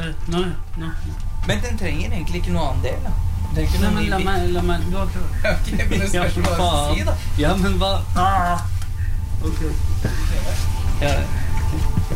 Nå. Men den trenger egentlig ikke noe annen del, da. Nei, men la meg, du har klart. Ok, men det spørs hva du skal si, da. Ja, men hva? Ok. Ja.